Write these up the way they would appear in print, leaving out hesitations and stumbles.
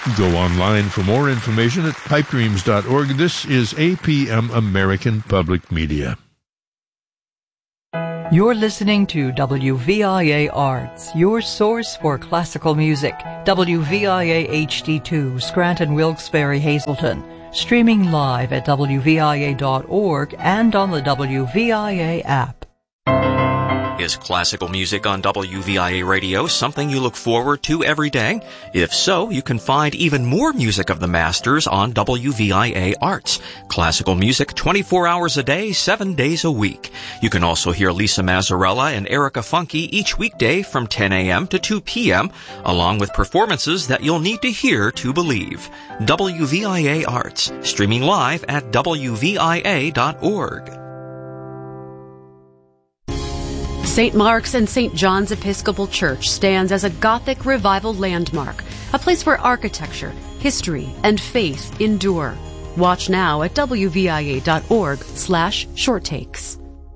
Go online for more information at pipedreams.org. This is APM American Public Media. You're listening to WVIA Arts, your source for classical music. WVIA HD2, Scranton, Wilkes-Barre, Hazleton. Streaming live at WVIA.org and on the WVIA app. Is classical music on WVIA radio something you look forward to every day? If so, you can find even more music of the masters on WVIA Arts. Classical music 24 hours a day, 7 days a week. You can also hear Lisa Mazzarella and Erica Funke each weekday from 10 a.m. to 2 p.m., along with performances that you'll need to hear to believe. WVIA Arts, streaming live at WVIA.org. St. Mark's and St. John's Episcopal Church stands as a Gothic revival landmark, a place where architecture, history, and faith endure. Watch now at wvia.org/shorttakes.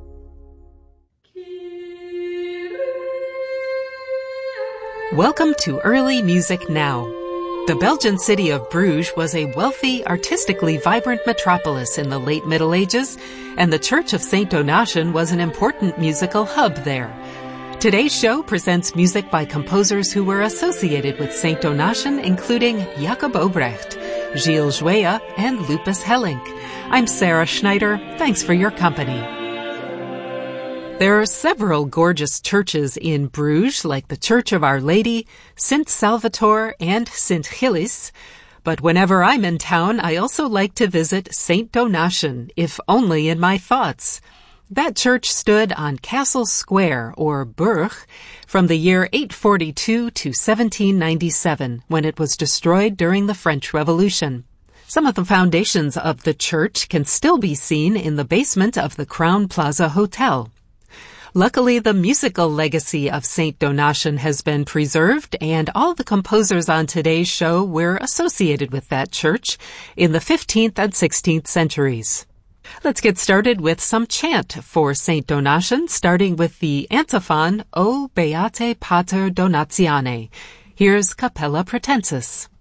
Welcome to Early Music Now. The Belgian city of Bruges was a wealthy, artistically vibrant metropolis in the late Middle Ages, and the Church of St. Donatian was an important musical hub there. Today's show presents music by composers who were associated with St. Donatian, including Jacob Obrecht, Gilles Jouet, and Lupus Hellink. I'm Sarah Schneider. Thanks for your company. There are several gorgeous churches in Bruges, like the Church of Our Lady, St. Salvator, and St. Gilles. But whenever I'm in town, I also like to visit St. Donatian, if only in my thoughts. That church stood on Castle Square, or Burg, from the year 842 to 1797, when it was destroyed during the French Revolution. Some of the foundations of the church can still be seen in the basement of the Crown Plaza Hotel. Luckily, the musical legacy of St. Donatian has been preserved, and all the composers on today's show were associated with that church in the 15th and 16th centuries. Let's get started with some chant for St. Donatian, starting with the antiphon, O Beate Pater Donatiane. Here's Capella Pratensis.